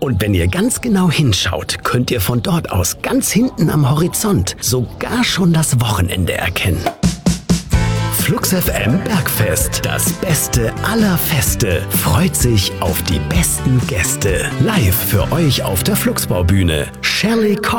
Und wenn ihr ganz genau hinschaut, könnt ihr von dort aus ganz hinten am Horizont sogar schon das Wochenende erkennen. Flux FM Bergfest, das Beste aller Feste, freut sich auf die besten Gäste. Live für euch auf der Fluxbaubühne. Shirley Cox